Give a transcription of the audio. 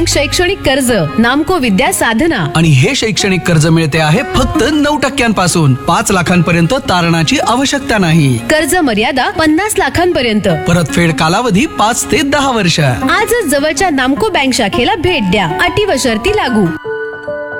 Bank शैक्षणिक कर्ज, नामको विद्या साधना. आणि हे शैक्षणिक कर्ज मिळते आहे फक्त 9% 5 लाखांपर्यंत तारणाची आवश्यकता नाही. कर्ज मर्यादा 50 लाखांपर्यंत. परतफेड कालावधी 5 ते 10 वर्ष. आजच जवळच्या नामको बँक शाखेला भेट द्या. अटी व शर्ती लागू.